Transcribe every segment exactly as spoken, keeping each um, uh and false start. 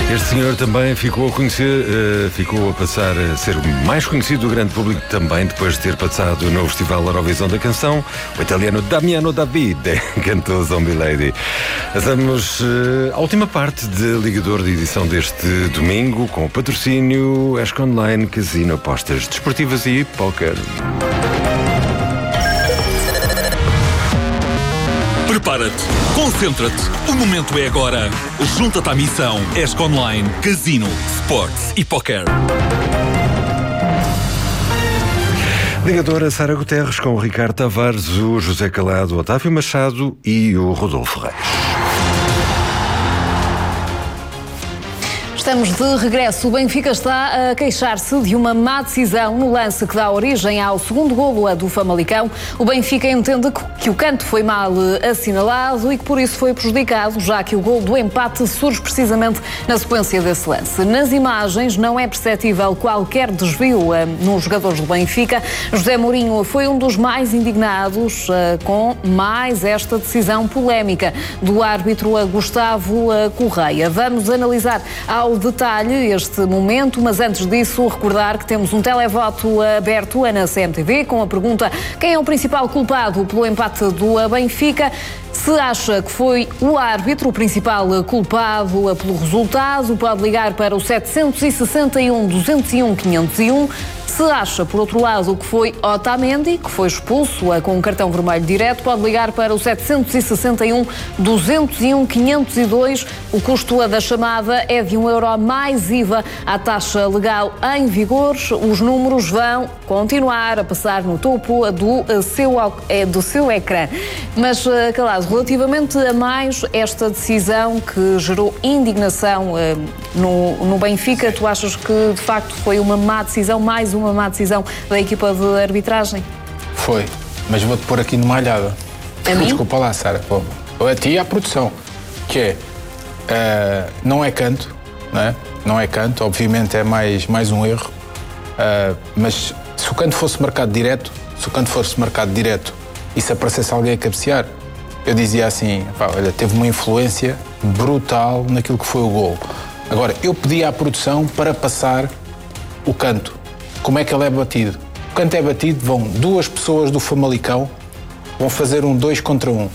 Este senhor também ficou a conhecer, uh, ficou a passar a ser o mais conhecido do grande público também depois de ter passado no Festival Eurovisão da Canção. O italiano Damiano David cantou Zombie Lady. Passamos uh, à última parte de Ligador de edição deste domingo com o patrocínio Esco Online, Casino, apostas desportivas e póquer. Prepara-te, concentra-te, o momento é agora. Junta-te à missão Esco Online, Casino, Sports e Póquer. Ligadora Sara Guterres com o Ricardo Tavares, o José Calado, o Otávio Machado e o Rodolfo Reis. Estamos de regresso. O Benfica está a queixar-se de uma má decisão no lance que dá origem ao segundo golo do Famalicão. O Benfica entende que o canto foi mal assinalado e que por isso foi prejudicado, já que o golo do empate surge precisamente na sequência desse lance. Nas imagens não é perceptível qualquer desvio uh, nos jogadores do Benfica. José Mourinho foi um dos mais indignados uh, com mais esta decisão polémica do árbitro Gustavo uh, Correia. Vamos analisar ao detalhe este momento, mas antes disso recordar que temos um televoto aberto na C M T V com a pergunta: quem é o principal culpado pelo empate do Benfica? Se acha que foi o árbitro o principal culpado pelo resultado, pode ligar para o sete seis um, duzentos e um, quinhentos e um. Se acha, por outro lado, que foi Otamendi, que foi expulso com um cartão vermelho direto, pode ligar para o sete seis um, duzentos e um, quinhentos e dois. O custo da chamada é de um euro mais I V A à taxa legal em vigor. Os números vão continuar a passar no topo do seu, do seu ecrã. Mas, Calado, relativamente a mais esta decisão que gerou indignação no, no Benfica, tu achas que, de facto, foi uma má decisão, mais uma má decisão da equipa de arbitragem? Foi, mas vou-te pôr aqui numa alhada. A mim? Desculpa lá, Sara. A ti e à produção. Que é, uh, não é canto, não é? Não é canto, obviamente é mais, mais um erro. Uh, mas se o canto fosse marcado direto, se o canto fosse marcado direto e se aparecesse alguém a cabecear, eu dizia assim, pá, olha, teve uma influência brutal naquilo que foi o golo. Agora, eu pedi à produção para passar o canto. Como é que ele é batido? O canto é batido, vão duas pessoas do Famalicão, vão fazer um dois contra um.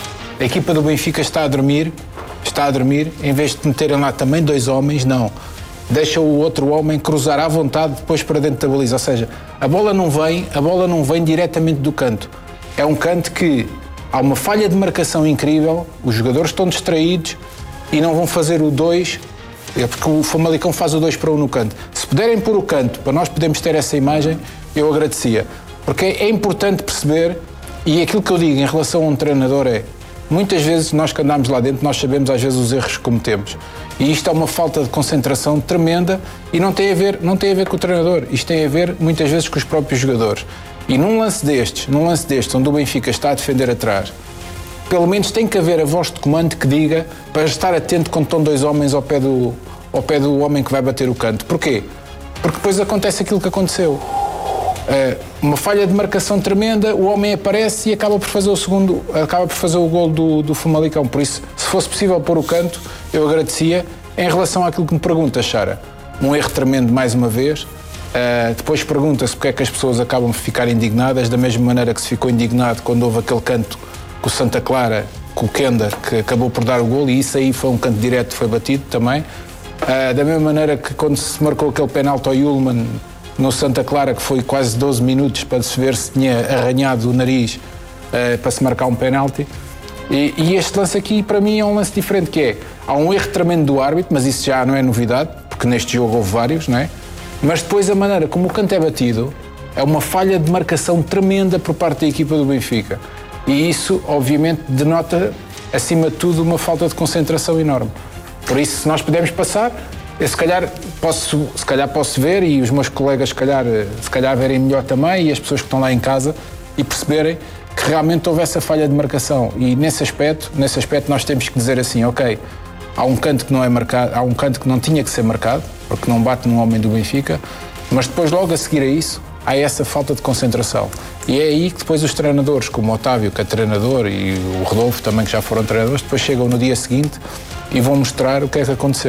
A equipa do Benfica está a dormir, está a dormir, em vez de meterem lá também dois homens, não. Deixa o outro homem cruzar à vontade depois para dentro da baliza. Ou seja, a bola não vem, a bola não vem diretamente do canto. É um canto que há uma falha de marcação incrível, os jogadores estão distraídos e não vão fazer o dois, é porque o Famalicão faz o dois para um no canto. Se puderem pôr o canto, para nós podermos ter essa imagem, eu agradecia. Porque é importante perceber, e aquilo que eu digo em relação a um treinador é, muitas vezes nós que andamos lá dentro, nós sabemos às vezes os erros que cometemos. E isto é uma falta de concentração tremenda e não tem a ver, não tem a ver com o treinador, isto tem a ver muitas vezes com os próprios jogadores. E num lance destes, num lance destes, onde o Benfica está a defender atrás, pelo menos tem que haver a voz de comando que diga para estar atento quando estão dois homens ao pé do, ao pé do homem que vai bater o canto. Porquê? Porque depois acontece aquilo que aconteceu. Uh, uma falha de marcação tremenda, o homem aparece e acaba por fazer o segundo, acaba por fazer o gol do, do Famalicão. Por isso, se fosse possível pôr o canto, eu agradecia. Em relação àquilo que me perguntas, Sara, um erro tremendo mais uma vez. Uh, depois pergunta-se porque é que as pessoas acabam por ficar indignadas, da mesma maneira que se ficou indignado quando houve aquele canto com o Santa Clara, com o Kenda, que acabou por dar o gol, e isso aí foi um canto direto, foi batido também. Uh, da mesma maneira que quando se marcou aquele penalti ao Yulman no Santa Clara, que foi quase doze minutos para se ver se tinha arranhado o nariz uh, para se marcar um penalti. E, e este lance aqui, para mim, é um lance diferente, que é, há um erro tremendo do árbitro, mas isso já não é novidade, porque neste jogo houve vários, não é? Mas depois a maneira como o canto é batido é uma falha de marcação tremenda por parte da equipa do Benfica. E isso, obviamente, denota, acima de tudo, uma falta de concentração enorme. Por isso, se nós pudermos passar, eu se calhar posso, se calhar posso ver, e os meus colegas se calhar, se calhar verem melhor também, e as pessoas que estão lá em casa, e perceberem que realmente houve essa falha de marcação. E nesse aspecto, nesse aspecto nós temos que dizer assim, ok, há um canto que não é marcado, há um canto que não tinha que ser marcado, porque não bate num homem do Benfica, mas depois logo a seguir a isso há essa falta de concentração. E é aí que depois os treinadores, como o Otávio, que é treinador, e o Rodolfo também, que já foram treinadores, depois chegam no dia seguinte e vão mostrar o que é que aconteceu.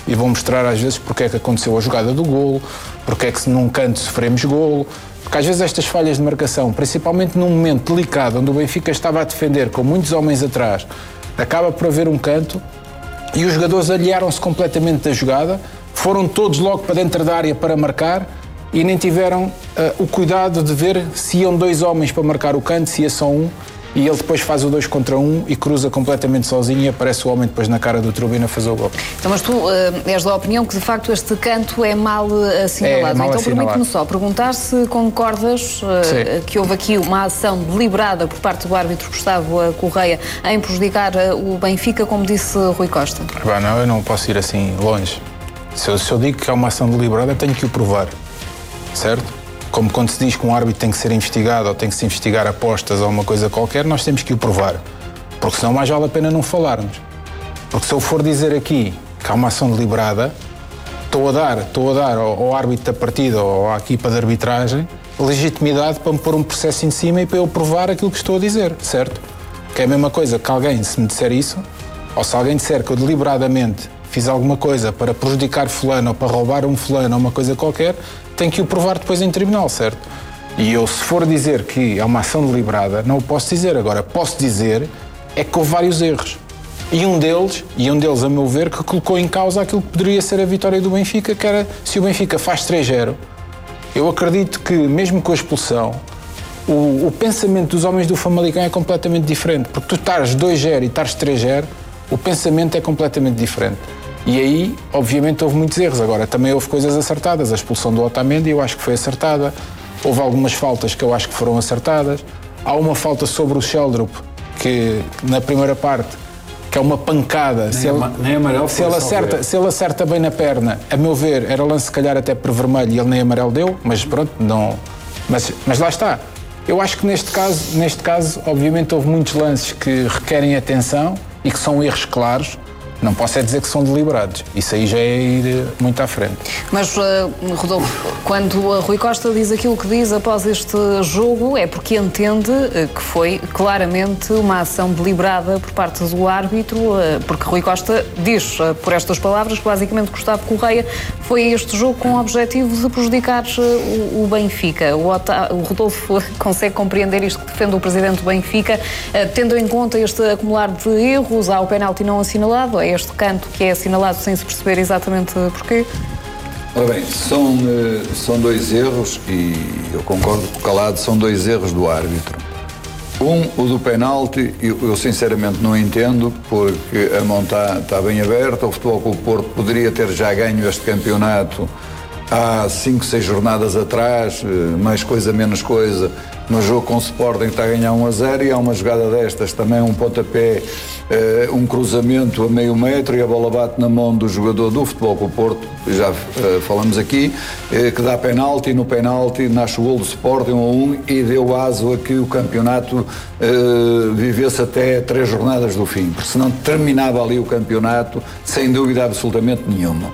e vou mostrar às vezes porque é que aconteceu a jogada do golo, porque é que num canto sofremos golo, porque às vezes estas falhas de marcação, principalmente num momento delicado onde o Benfica estava a defender com muitos homens atrás, acaba por haver um canto e os jogadores aliaram-se completamente da jogada, foram todos logo para dentro da área para marcar e nem tiveram uh, o cuidado de ver se iam dois homens para marcar o canto, se ia só um, e ele depois faz o dois contra um e cruza completamente sozinho e aparece o homem depois na cara do Trubin a fazer o gol. Então, mas tu uh, és da opinião que de facto este canto é mal assinalado. É, mal então assinalado. permite-me só perguntar se concordas uh, que houve aqui uma ação deliberada por parte do árbitro Gustavo Correia em prejudicar uh, o Benfica, como disse Rui Costa. Bah, não, eu não posso ir assim longe. Se eu, se eu digo que é uma ação deliberada, tenho que o provar, certo? Como quando se diz que um árbitro tem que ser investigado ou tem que se investigar apostas ou uma coisa qualquer, nós temos que o provar. Porque senão mais vale a pena não falarmos. Porque se eu for dizer aqui que há uma ação deliberada, estou a dar, estou a dar ao, ao árbitro da partida ou à equipa de arbitragem legitimidade para me pôr um processo em cima e para eu provar aquilo que estou a dizer, certo? Que é a mesma coisa que alguém, se me disser isso, ou se alguém disser que eu deliberadamente fiz alguma coisa para prejudicar fulano ou para roubar um fulano ou uma coisa qualquer, tem que o provar depois em tribunal, certo? E eu, se for dizer que é uma ação deliberada, não o posso dizer. Agora, posso dizer é que houve vários erros. E um deles, e um deles, a meu ver, que colocou em causa aquilo que poderia ser a vitória do Benfica, que era, se o Benfica faz três a zero, eu acredito que, mesmo com a expulsão, o, o pensamento dos homens do Famalicão é completamente diferente. Porque tu estás dois a zero e estás três a zero, o pensamento é completamente diferente. E aí, obviamente, houve muitos erros. Agora, também houve coisas acertadas. A expulsão do Otamendi, eu acho que foi acertada. Houve algumas faltas que eu acho que foram acertadas. Há uma falta sobre o Sheldrup, que na primeira parte, que é uma pancada. Nem, se ele, nem amarelo se ele acerta, se ele acerta bem na perna, a meu ver, era lance, se calhar, até por vermelho, e ele nem amarelo deu. Mas pronto, não... Mas, mas lá está. Eu acho que neste caso, neste caso, obviamente, houve muitos lances que requerem atenção e que são erros claros. Não posso é dizer que são deliberados. Isso aí já é ir muito à frente. Mas, uh, Rodolfo, quando o Rui Costa diz aquilo que diz após este jogo, é porque entende uh, que foi claramente uma ação deliberada por parte do árbitro, uh, porque Rui Costa diz, uh, por estas palavras, que basicamente Gustavo Correia foi a este jogo com o objetivo de prejudicar uh, o, o Benfica. O, Ota, o Rodolfo consegue compreender isto que defende o presidente do Benfica, uh, tendo em conta este acumular de erros, há o penalti não assinalado, é este canto que é assinalado sem se perceber exatamente porquê? Ora bem, são, são dois erros e eu concordo com o Calado, são dois erros do árbitro. Um, o do penalti, eu, eu sinceramente não entendo, porque a mão está tá bem aberta, o Futebol Clube Porto poderia ter já ganho este campeonato há cinco, seis jornadas atrás, mais coisa, menos coisa, no jogo com o Sporting está a ganhar um a zero e há uma jogada destas, também um pontapé, uh, um cruzamento a meio metro e a bola bate na mão do jogador do Futebol Clube Porto, já uh, falamos aqui, uh, que dá penalti, e no penalti nasce o gol do Sporting um a um e deu aso a que o campeonato uh, vivesse até três jornadas do fim, porque senão terminava ali o campeonato sem dúvida absolutamente nenhuma.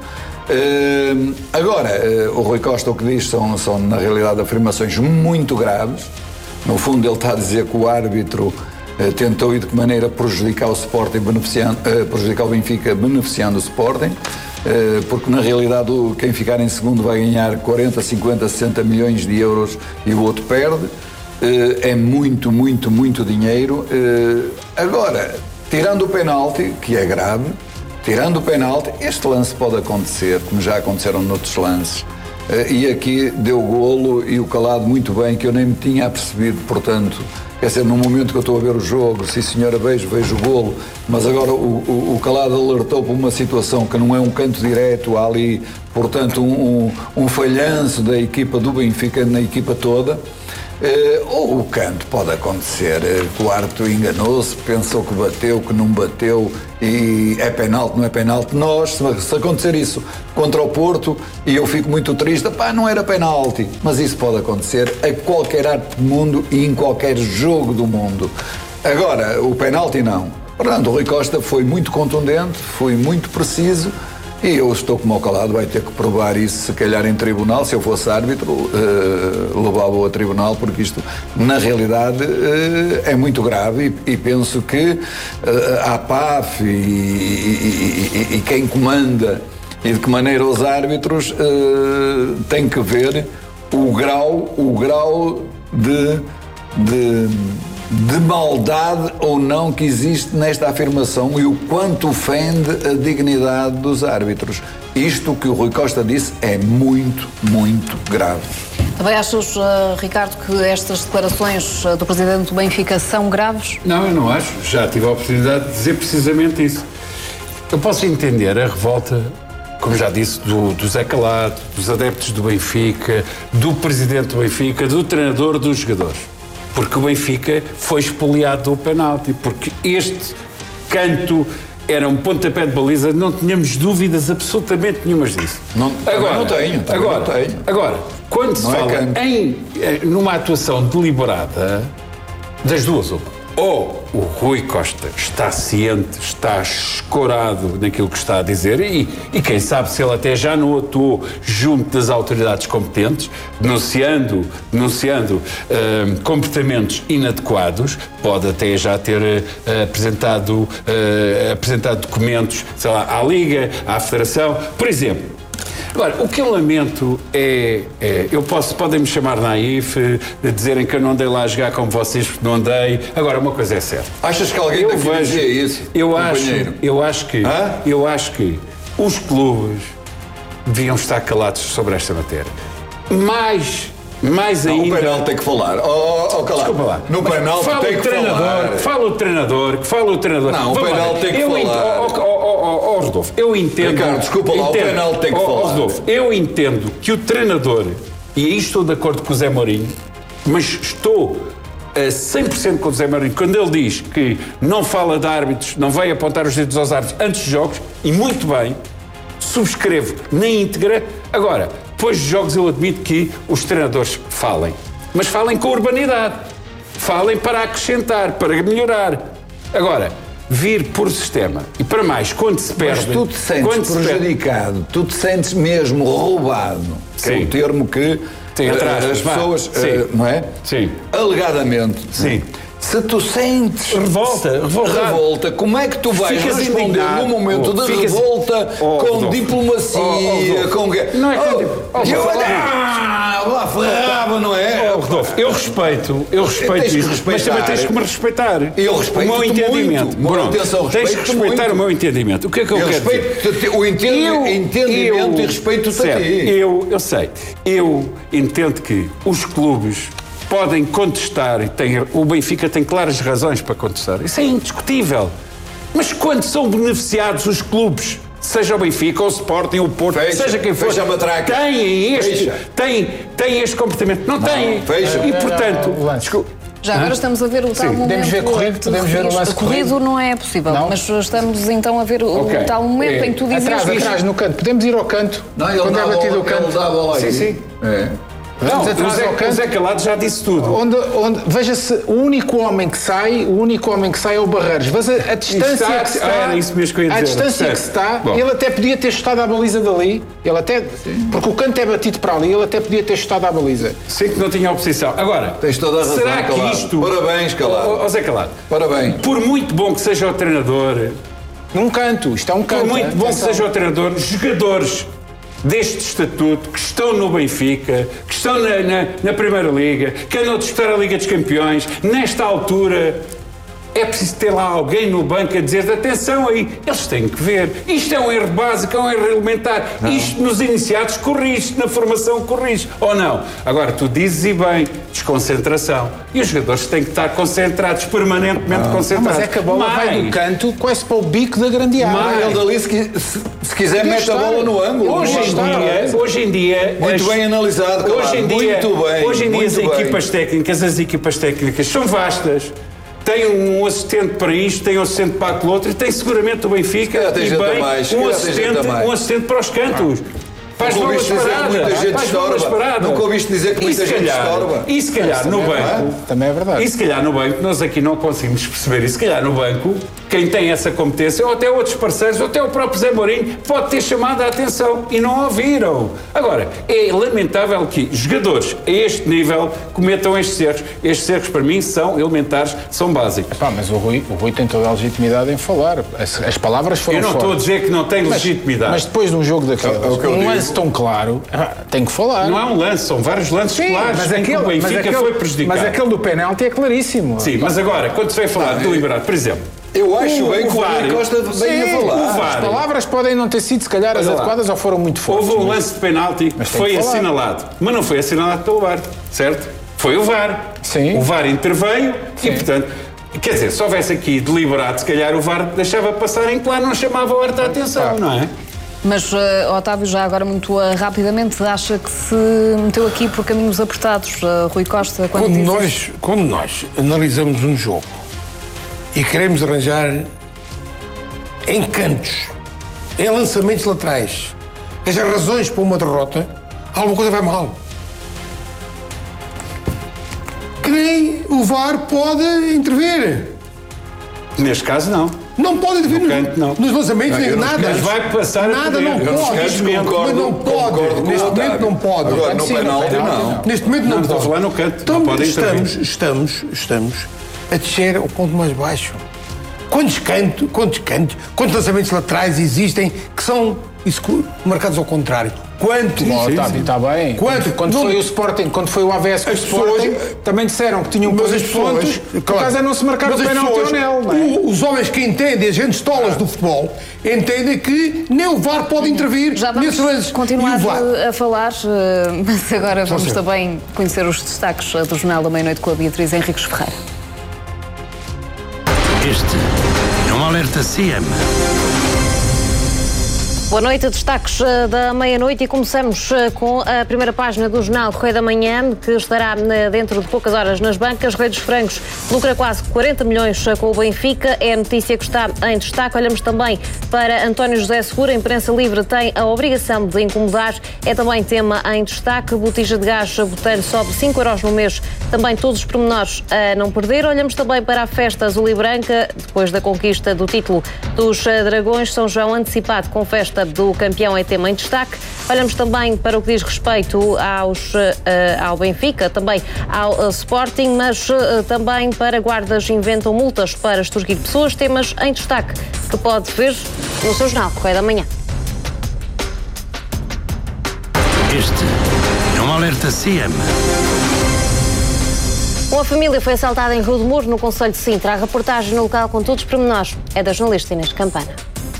Uh, agora, uh, o Rui Costa o que diz são, são na realidade afirmações muito graves. No fundo ele está a dizer que o árbitro uh, tentou e de que maneira prejudicar o Sporting, beneficiando, uh, prejudicar o Benfica beneficiando o Sporting, uh, porque na realidade o, quem ficar em segundo vai ganhar quarenta, cinquenta, sessenta milhões de euros e o outro perde. Uh, é muito, muito, muito dinheiro. Uh, agora, tirando o penalti, que é grave, tirando o penalti, este lance pode acontecer, como já aconteceram noutros lances. E aqui deu golo e o Calado muito bem, que eu nem me tinha apercebido, portanto, quer dizer, no momento que eu estou a ver o jogo, sim senhora, vejo, vejo o golo, mas agora o, o, o Calado alertou para uma situação que não é um canto direto, há ali, portanto, um, um, um falhanço da equipa do Benfica na equipa toda. Uh, ou o canto pode acontecer, uh, que o árbitro enganou-se, pensou que bateu, que não bateu e é penalti, não é penalti. Nós, se, se acontecer isso contra o Porto, e eu fico muito triste, pá, não era penalti, mas isso pode acontecer a qualquer arte do mundo e em qualquer jogo do mundo. Agora, o penalti não. Portanto, o Rui Costa foi muito contundente, foi muito preciso. E eu estou como ao Calado, vai ter que provar isso, se calhar em tribunal. Se eu fosse árbitro, uh, levava-o a tribunal, porque isto, na realidade, uh, é muito grave e, e penso que uh, a P A F e, e, e, e quem comanda e de que maneira os árbitros uh, têm que ver o grau, o grau de, de, de maldade ou não que existe nesta afirmação e o quanto ofende a dignidade dos árbitros. Isto que o Rui Costa disse é muito, muito grave. Também achas, uh, Ricardo, que estas declarações uh, do Presidente do Benfica são graves? Não, eu não acho. Já tive a oportunidade de dizer precisamente isso. Eu posso entender a revolta, como já disse, do, do Zé Calado, dos adeptos do Benfica, do Presidente do Benfica, do treinador, dos jogadores. Porque o Benfica foi expoliado do penalti. Porque este canto era um pontapé de baliza, não tínhamos dúvidas absolutamente nenhumas disso. Não, agora, não tenho, agora, não tenho. Agora, quando se não fala é em, numa atuação deliberada, das duas, uma. Ou o Rui Costa está ciente, está escorado naquilo que está a dizer e, e quem sabe se ele até já não atuou junto das autoridades competentes, denunciando, denunciando uh, comportamentos inadequados, pode até já ter uh, apresentado, uh, apresentado documentos, sei lá, à Liga, à Federação, por exemplo. Agora, o que eu lamento é, é eu posso, podem me chamar naif, de dizerem que eu não andei lá a jogar como vocês, porque não andei. Agora, uma coisa é certa. Achas que alguém daqui dizia isso, eu acho, eu acho que, Hã? eu acho que os clubes deviam estar calados sobre esta matéria. Mais, mais não, ainda... o penal tem que falar. Oh, oh, Desculpa lá. No penal tem que falar. Fala o treinador, que fala o treinador. Não, o Vamos penal lá. tem que eu falar. Ent... Oh, oh, oh, oh, Rodolfo, eu entendo... Ricardo, desculpa lá, entendo, o penal tem que oh, falar. Rodolfo, eu entendo que o treinador, e aí estou de acordo com o Zé Mourinho, mas estou a cem por cento com o Zé Mourinho, quando ele diz que não fala de árbitros, não vai apontar os dedos aos árbitros antes dos jogos, e muito bem, subscrevo na íntegra. Agora, depois dos jogos eu admito que os treinadores falem, mas falem com urbanidade, falem para acrescentar, para melhorar. Agora, vir por sistema, e para mais, quando se perde... Mas tu te sentes prejudicado, se tu te sentes mesmo roubado, que Sim. é o termo que Tem atrás, as pessoas, Sim. uh, não é? Sim. Alegadamente. Sim. Se tu sentes revolta, revolta, revolta, como é que tu vais ficas responder indignado. num momento Oh, de ficas... revolta Oh, com Rodolfo. diplomacia, Oh, oh, com... Não é com... Oh, Oh, eu... Rodolfo. Ah, lá ferrava, não é? Oh, Rodolfo, eu respeito, eu respeito Tens que isso, respeitar. mas também tens que me respeitar. Eu respeito-te o meu entendimento. muito. Pronto, Atenção, tens que respeito-te respeitar muito. o meu entendimento. O que é que eu, Eu quero dizer? respeito o entende- Eu- entendimento eu- e respeito-te a certo, ti. Eu, eu sei. Eu entendo que os clubes podem contestar, e têm, o Benfica tem claras razões para contestar. Isso é indiscutível. Mas quando são beneficiados os clubes, seja o Benfica, ou o Sporting, ou o Porto, Fecha, seja quem for, fecha a matraca. têm este, Fecha. têm, têm este comportamento. Não, têm. fecha. E, portanto... Não, não, não, desculpa, Já agora estamos a ver o tal momento... podemos ver corrido, que podemos ver o referias. lance Corrido corrido. não é possível, Não? mas estamos então a ver o, Ok. o tal momento É. em que tu dizes... Atrás, isto. atrás, no canto. Podemos ir ao canto. Não, ele quando dá é a batido bola, o canto. ele dá a bola aí. Sim, sim. É. Não, Vamos o atrás Zé, ao canto. o Zé Calado já disse tudo. Onde, onde, veja-se, o único homem que sai, o único homem que sai é o Barreiros. Veja a, a distância Está- que se está. era isso mesmo que eu ia A dizer, distância certo. que se está. Bom. Ele até podia ter chutado à baliza dali. Ele até, porque o canto é batido para ali, ele até podia ter chutado à baliza. Sei que não tinha oposição. Agora, Tens toda a razão, será que Calado. isto... Parabéns, Calado. Ó, ó, Zé Calado. Parabéns. Por muito bom que seja o treinador, Num canto, isto é um canto. por muito é? bom que Atenção. seja o treinador, jogadores deste estatuto, que estão no Benfica, que estão na, na, na Primeira Liga, que andam a disputar a Liga dos Campeões, nesta altura, é preciso ter lá alguém no banco a dizer atenção aí, eles têm que ver. Isto é um erro básico, é um erro elementar. Não. Isto nos iniciados corrige, na formação corrige. Ou não? Agora, tu dizes e bem, desconcentração. E os jogadores têm que estar concentrados, permanentemente Não, concentrados. mas é que a bola vai Mais. do canto quase para o bico da grande área. Mais. Ele dali, se, qui- se, se quiser, Podia mete a estar. bola no ângulo. Hoje em Não está. dia, hoje em dia... Muito as- bem analisado, Calado. Hoje em dia, muito bem. hoje em dia as muito bem. equipas técnicas, as equipas técnicas são vastas. Tem um assistente para isto, tem um assistente para aquilo outro e tem seguramente o Benfica calhar tem e gente a bem mais, se um calhar tem gente a assistente, mais. um assistente para os cantos. Faz Nunca ouviste dizer que muita gente estorba. Nunca ouviste dizer que muita gente estorba. E se calhar no banco... Também é verdade. E se calhar no banco, nós aqui não conseguimos perceber, e se calhar no banco, quem tem essa competência, ou até outros parceiros, ou até o próprio Zé Mourinho, pode ter chamado a atenção e não ouviram. Agora, é lamentável que jogadores a este nível cometam estes erros. Estes erros, para mim, são elementares, são básicos. Epá, mas o Rui, o Rui tem toda a legitimidade em falar. As, as palavras foram Eu não fora. estou a dizer que não tem mas, legitimidade. Mas depois de um jogo daqueles, é, é um digo. lance tão claro, tem que falar. Não é um lance, são vários lances Sim, claros mas em aquele, que o Benfica mas aquele, foi prejudicado. Mas aquele do penalti é claríssimo. Sim, mas agora, quando se vai falar de deliberado, por exemplo... Eu acho o, bem que o Rui Costa bem a falar. O V A R, as palavras podem não ter sido, se calhar, as adequadas ou foram muito fortes. Houve um mas... lance de penalti que foi assinalado, mas não foi assinalado pelo V A R, certo? Foi o V A R. Sim. O V A R interveio Sim. e, portanto, quer dizer, se houvesse aqui deliberado, se calhar o V A R deixava passar em claro, não chamava o alerta a atenção, não é? Mas, uh, Otávio, já agora muito uh, rapidamente, acha que se meteu aqui por caminhos apertados, uh, Rui Costa, quando, quando diz nós isso? Quando nós analisamos um jogo e queremos arranjar encantos, em lançamentos laterais, as razões para uma derrota, alguma coisa vai mal. Que nem o V A R pode intervir. Neste caso, não. Não pode intervir No nos, canto, não. nos lançamentos, Não, nem eu não- nada. Mas vai passar a Nada poder. não Eu nos pode. cantos Mas concordo- não pode. concordo com o Neste momento Otávio. não pode. Agora, no Sim, penalti, não. Neste momento não, Não, pode. estou a falar no canto, Então, não pode estamos, intervir. estamos, estamos a descer ao ponto mais baixo. Quantos cantos, quantos cantos, quantos lançamentos laterais existem que são execu- marcados ao contrário? Quantos? Bom, Otávio, está bem. Quanto? Quando Não- foi o Sporting, quando foi o A V S com o As pessoas- Sporting, também disseram que tinham Mas coisas as pessoas, pontos, por claro. causa é não se marcar o Mas as penalti ao pessoas, anel, não é? o- Os homens que entendem, as gentes tolas do futebol, entendem que nem o V A R pode intervir Já vamos nesses lances. continuar E o V A R a falar, uh, mas agora vamos ser. também conhecer os destaques uh, do Jornal da Meia-Noite com a Beatriz Henriques Ferreira. Este é um alerta C M. Boa noite, destaques uh, da meia-noite e começamos uh, com a primeira página do jornal Correio da Manhã, que estará uh, dentro de poucas horas nas bancas. Rei dos Francos lucra quase quarenta milhões uh, com o Benfica, é a notícia que está em destaque. Olhamos também para António José Segura, a imprensa livre tem a obrigação de incomodar, é também tema em destaque. Botija de gás Botelho sobe cinco euros no mês, também todos os pormenores a não perder. Olhamos também para a festa azul e branca, depois da conquista do título dos uh, Dragões. São João antecipado com festa do campeão é tema em destaque. Olhamos também para o que diz respeito aos, uh, ao Benfica, também ao uh, Sporting, mas uh, também para guardas inventam multas para extorquir pessoas, temas em destaque que pode ver no seu jornal Correio da Manhã. Este é um alerta C M. Uma família foi assaltada em Rio de Moro, no concelho de Sintra. A reportagem no local com todos os pormenores é da jornalista Inês Campana.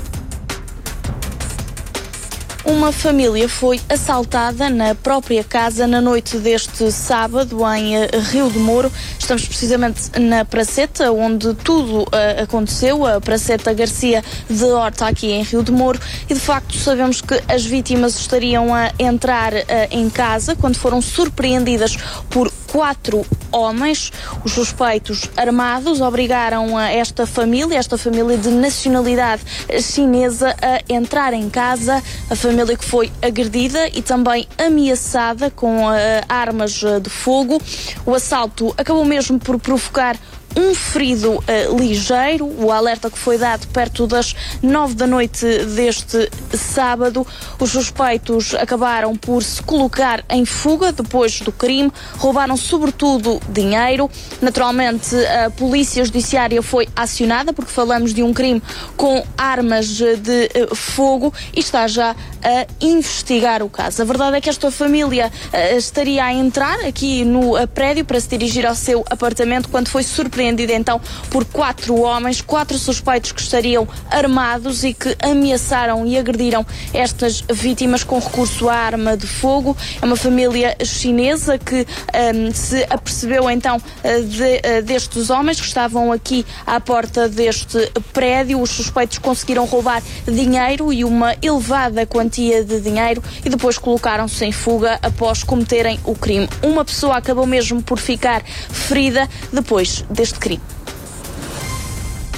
Uma família foi assaltada na própria casa na noite deste sábado em uh, Rio de Moro. Estamos precisamente na Praceta, onde tudo uh, aconteceu, a Praceta Garcia de Horta, aqui em Rio de Moro, e de facto sabemos que as vítimas estariam a entrar uh, em casa quando foram surpreendidas por quatro homens. Os suspeitos armados obrigaram a esta família, esta família de nacionalidade chinesa, a entrar em casa. A família que foi agredida e também ameaçada com uh, armas uh, de fogo. O assalto acabou mesmo por provocar um ferido uh, ligeiro. O alerta que foi dado perto das nove da noite deste sábado. Os suspeitos acabaram por se colocar em fuga depois do crime. Roubaram sobretudo dinheiro. Naturalmente a polícia judiciária foi acionada porque falamos de um crime com armas de uh, fogo e está já a investigar o caso. A verdade é que esta família uh, estaria a entrar aqui no uh, prédio para se dirigir ao seu apartamento quando foi surpreendida então por quatro homens, quatro suspeitos que estariam armados e que ameaçaram e agrediram estas vítimas com recurso à arma de fogo. É uma família chinesa que um, se apercebeu então de, uh, destes homens que estavam aqui à porta deste prédio. Os suspeitos conseguiram roubar dinheiro e uma elevada quantia de dinheiro e depois colocaram-se em fuga após cometerem o crime. Uma pessoa acabou mesmo por ficar ferida depois deste crime.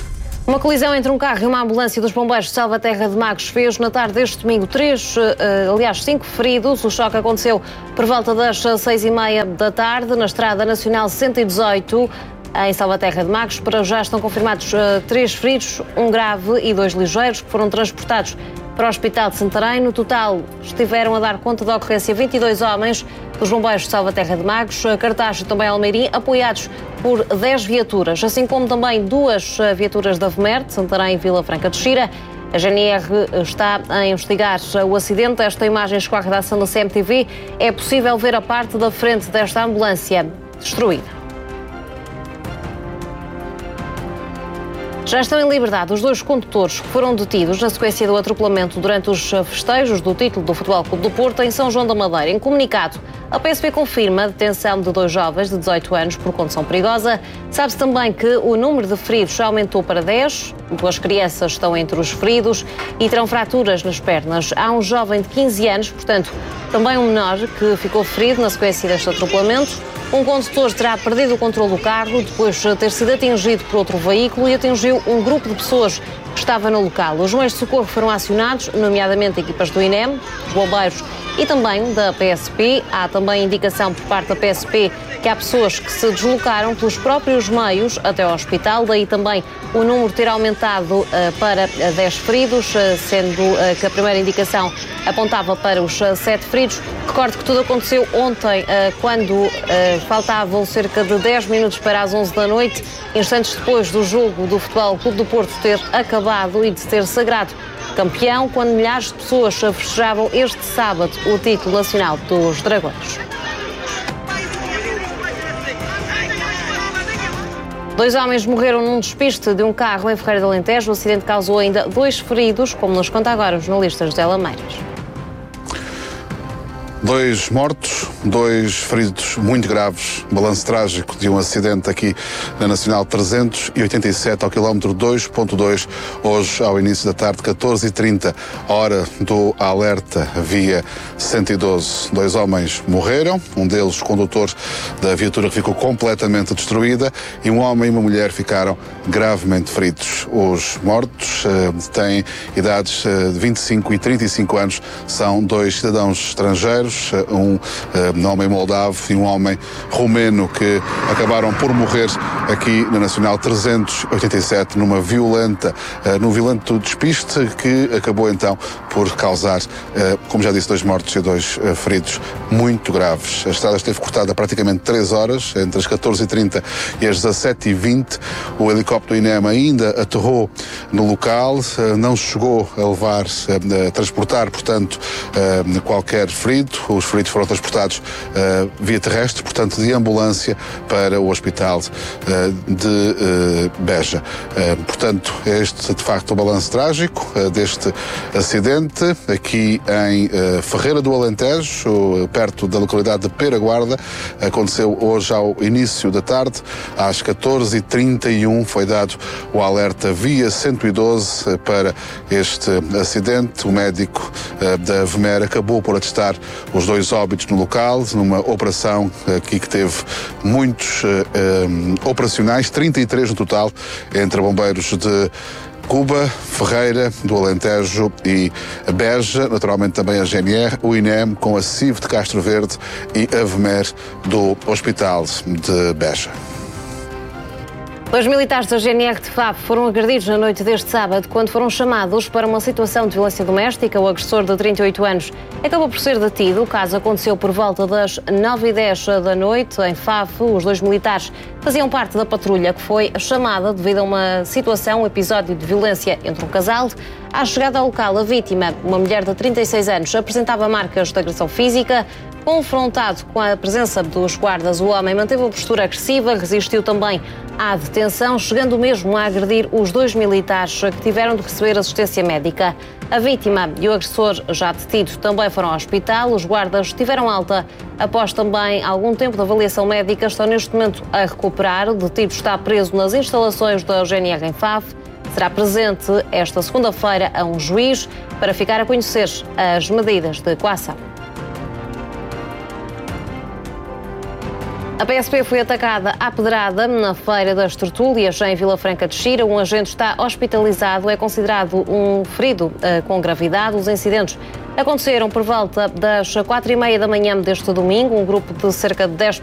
Uma colisão entre um carro e uma ambulância dos bombeiros de Salvaterra de Magos fez na tarde deste domingo três, aliás, cinco feridos. O choque aconteceu por volta das seis e meia da tarde na Estrada Nacional cento e dezoito, em Salvaterra de Magos. Para já estão confirmados três feridos, um grave e dois ligeiros, que foram transportados para o Hospital de Santarém. No total, estiveram a dar conta da ocorrência vinte e dois homens dos bombeiros de Salvaterra de Magos, Cartaz e também Almeirim, apoiados por dez viaturas, assim como também duas viaturas da V M E R, de Santarém e Vila Franca de Xira. A G N R está a investigar o acidente. Esta imagem com a redação da C M T V. É possível ver a parte da frente desta ambulância destruída. Já estão em liberdade os dois condutores que foram detidos na sequência do atropelamento durante os festejos do título do Futebol Clube do Porto em São João da Madeira. Em comunicado, a P S P confirma a detenção de dois jovens de dezoito anos por condução perigosa. Sabe-se também que o número de feridos já aumentou para dez. Duas crianças estão entre os feridos e terão fraturas nas pernas. Há um jovem de quinze anos, portanto, também um menor, que ficou ferido na sequência deste atropelamento. Um condutor terá perdido o controle do carro depois de ter sido atingido por outro veículo e atingiu um grupo de pessoas que estava no local. Os meios de socorro foram acionados, nomeadamente equipas do I N E M, dos bombeiros e também da P S P. Há também indicação por parte da P S P que há pessoas que se deslocaram pelos próprios meios até ao hospital, daí também o número ter aumentado uh, para dez feridos, uh, sendo uh, que a primeira indicação apontava para os uh, sete feridos. Recordo que tudo aconteceu ontem, uh, quando uh, faltavam cerca de dez minutos para as onze da noite, instantes depois do jogo do Futebol Clube do Porto ter acabado e de ter sagrado campeão, quando milhares de pessoas festejavam este sábado o título nacional dos Dragões. Dois homens morreram num despiste de um carro em Ferreira de Alentejo. O acidente causou ainda dois feridos, como nos conta agora o jornalista José Lameiras. Dois mortos, dois feridos muito graves, balanço trágico de um acidente aqui na Nacional trezentos e oitenta e sete ao quilómetro dois ponto dois, hoje ao início da tarde, catorze e trinta, hora do alerta via cento e doze. Dois homens morreram, um deles condutor da viatura que ficou completamente destruída, e um homem e uma mulher ficaram gravemente feridos. Os mortos eh, têm idades eh, de vinte e cinco e trinta e cinco anos, são dois cidadãos estrangeiros, um, um homem moldavo e um homem romeno, que acabaram por morrer aqui na Nacional trezentos e oitenta e sete numa violenta, uh, num violento despiste que acabou então por causar, uh, como já disse, dois mortos e dois uh, feridos muito graves. A estrada esteve cortada praticamente três horas, entre as catorze e trinta e as dezassete e vinte. O helicóptero do I N E M ainda aterrou no local, uh, não chegou a levar, uh, a transportar, portanto, uh, qualquer ferido. Os feridos foram transportados uh, via terrestre, portanto, de ambulância para o hospital uh, de uh, Beja. Uh, portanto, este, de facto, o balanço trágico uh, deste acidente aqui em uh, Ferreira do Alentejo, uh, perto da localidade de Pera Guarda. Aconteceu hoje ao início da tarde, às catorze e trinta e um, foi dado o alerta via cento e doze uh, para este acidente. O médico uh, da V M E R acabou por atestar os dois óbitos no local, numa operação aqui que teve muitos uh, um, operacionais, trinta e três no total, entre bombeiros de Cuba, Ferreira do Alentejo e Beja, naturalmente também a G N R, o I N E M com a C I V de Castro Verde e a V M E R do Hospital de Beja. Dois militares da G N R de Faf foram agredidos na noite deste sábado quando foram chamados para uma situação de violência doméstica. O agressor de trinta e oito anos acabou por ser detido. O caso aconteceu por volta das nove e dez da noite em Faf. Os dois militares faziam parte da patrulha que foi chamada devido a uma situação, um episódio de violência entre um casal. À chegada ao local, a vítima, uma mulher de trinta e seis anos, apresentava marcas de agressão física. Confrontado com a presença dos guardas, o homem manteve uma postura agressiva, resistiu também à detenção, chegando mesmo a agredir os dois militares que tiveram de receber assistência médica. A vítima e o agressor, já detido, também foram ao hospital. Os guardas tiveram alta após também algum tempo de avaliação médica. Estão neste momento a recuperar. O detido está preso nas instalações da G N R em Faf. Será presente esta segunda-feira a um juiz para ficar a conhecer as medidas de coação. A P S P foi atacada à pedrada na Feira das Tertúlias, em Vila Franca de Xira. Um agente está hospitalizado, é considerado um ferido uh, com gravidade. Os incidentes aconteceram por volta das quatro e meia da manhã deste domingo. Um grupo de cerca de dez